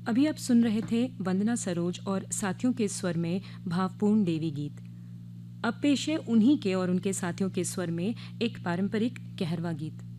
अभी आप सुन रहे थे वंदना सरोज और साथियों के स्वर में भावपूर्ण देवी गीत। अब पेश है उन्हीं के और उनके साथियों के स्वर में एक पारंपरिक कहरवा गीत।